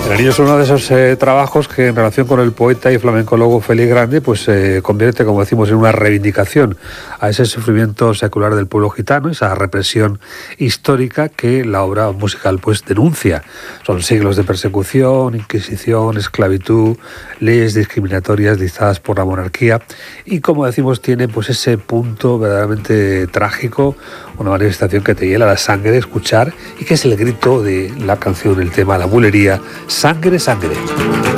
El Anillo es uno de esos trabajos que en relación con el poeta y flamencólogo Félix Grande pues se convierte, como decimos, en una reivindicación a ese sufrimiento secular del pueblo gitano, esa represión histórica que la obra musical pues denuncia. Son siglos de persecución, inquisición, esclavitud, leyes discriminatorias dictadas por la monarquía y, como decimos, tiene pues ese punto verdaderamente trágico, una manifestación que te hiela la sangre escuchar y que es el grito de la canción, el tema, la bulería, Sangre, sangre.